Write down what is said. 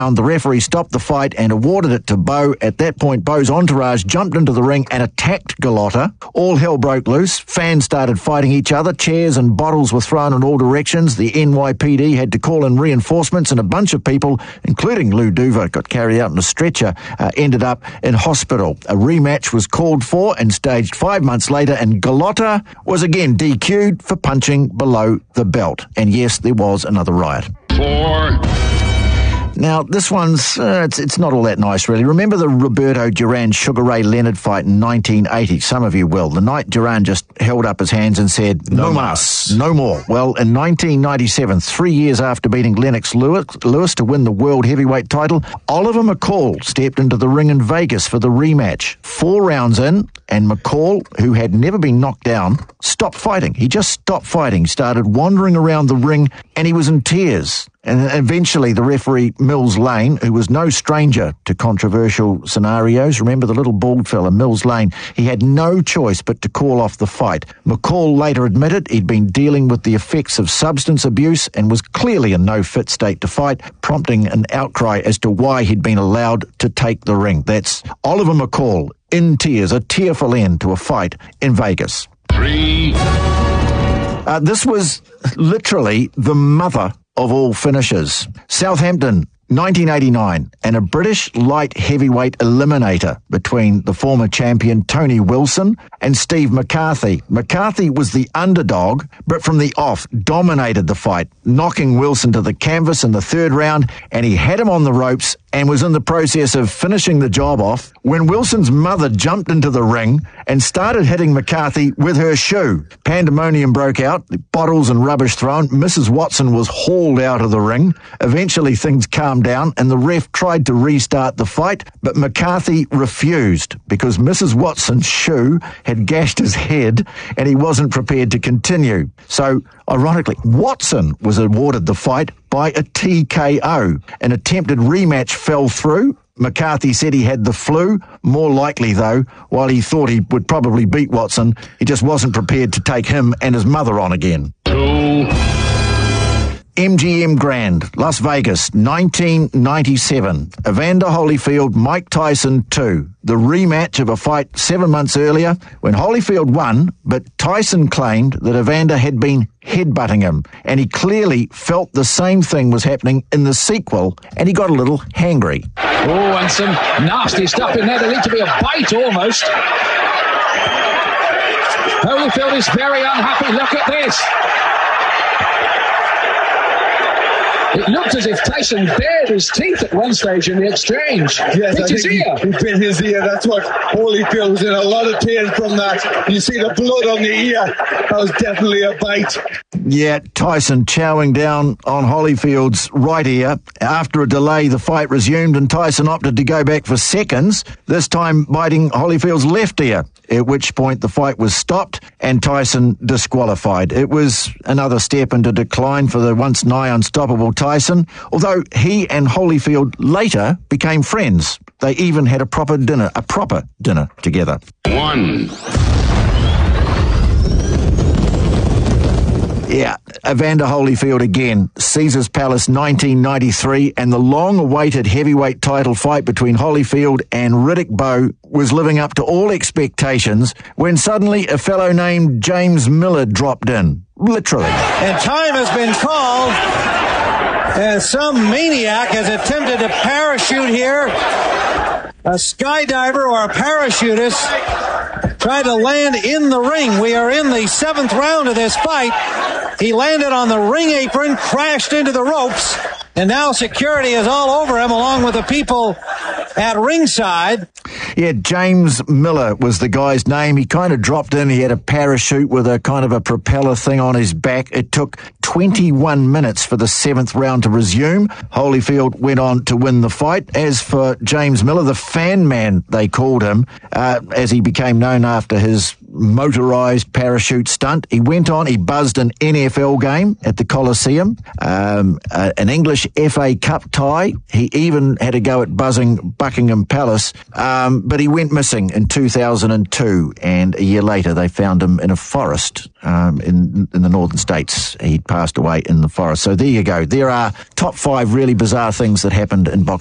The referee stopped the fight and awarded it to Bo. At that point, Bo's entourage jumped into the ring and attacked Galota. All hell broke loose. Fans started fighting each other. Chairs and bottles were thrown in all directions. The NYPD had to call in reinforcements, and a bunch of people, including Lou Duva, got carried out in a stretcher, ended up in hospital. A rematch was called for and staged 5 months later, and Galota was again DQ'd for punching below the belt. And yes, there was another riot. 4. Now, this one's, it's not all that nice, really. Remember the Roberto Duran Sugar Ray Leonard fight in 1980? Some of you will. The night Duran just held up his hands and said, no mas, no more. Well, in 1997, 3 years after beating Lennox Lewis to win the world heavyweight title, Oliver McCall stepped into the ring in Vegas for the rematch. 4 rounds in, and McCall, who had never been knocked down, stopped fighting. He just stopped fighting, started wandering around the ring, and he was in tears. And eventually the referee, Mills Lane, who was no stranger to controversial scenarios, remember the little bald fella, Mills Lane, he had no choice but to call off the fight. McCall later admitted he'd been dealing with the effects of substance abuse and was clearly in no fit state to fight, prompting an outcry as to why he'd been allowed to take the ring. That's Oliver McCall, in tears, a tearful end to a fight in Vegas. 3. This was literally the mother of all finishes. Southampton, 1989, and a British light heavyweight eliminator between the former champion Tony Wilson and Steve McCarthy. McCarthy was the underdog, but from the off dominated the fight, knocking Wilson to the canvas in the 3rd round, and he had him on the ropes and was in the process of finishing the job off when Wilson's mother jumped into the ring and started hitting McCarthy with her shoe. Pandemonium broke out, bottles and rubbish thrown. Mrs. Watson was hauled out of the ring. Eventually things calmed down and the ref tried to restart the fight, but McCarthy refused because Mrs. Watson's shoe had gashed his head and he wasn't prepared to continue. So, ironically, Watson was awarded the fight by a TKO. An attempted rematch fell through. McCarthy said he had the flu. More likely, though, while he thought he would probably beat Watson, he just wasn't prepared to take him and his mother on again. 2. MGM Grand, Las Vegas, 1997. Evander Holyfield, Mike Tyson 2. The rematch of a fight 7 months earlier when Holyfield won, but Tyson claimed that Evander had been headbutting him, and he clearly felt the same thing was happening in the sequel, and he got a little hangry. Oh, and some nasty stuff in there. There needs to be a bite almost. Holyfield is very unhappy. Look at this. It looked as if Tyson bared his teeth at one stage in the exchange. Yes, bit his ear. He bit his ear. That's what Holyfield was in. A lot of tears from that. You see the blood on the ear. That was definitely a bite. Yeah, Tyson chowing down on Holyfield's right ear. After a delay, the fight resumed and Tyson opted to go back for seconds, this time biting Holyfield's left ear, at which point the fight was stopped and Tyson disqualified. It was another step into decline for the once nigh unstoppable Tyson, although he and Holyfield later became friends. They even had a proper dinner together. 1. Yeah, Evander Holyfield again. Caesars Palace 1993, and the long-awaited heavyweight title fight between Holyfield and Riddick Bowe was living up to all expectations when suddenly a fellow named James Miller dropped in. Literally. And time has been called as some maniac has attempted to parachute here. A skydiver or a parachutist tried to land in the ring. We are in the 7th round of this fight. He landed on the ring apron, crashed into the ropes, and now security is all over him along with the people at ringside. Yeah, James Miller was the guy's name. He kind of dropped in. He had a parachute with a kind of a propeller thing on his back. It took 21 minutes for the 7th round to resume. Holyfield went on to win the fight. As for James Miller, the fan man, they called him, as he became known after his motorised parachute stunt. He went on, he buzzed an NFL game at the Coliseum, an English FA Cup tie. He even had a go at buzzing Buckingham Palace, but he went missing in 2002, and a year later they found him in a forest in the northern states. He'd passed away in the forest. So there you go. There are top 5 really bizarre things that happened in boxing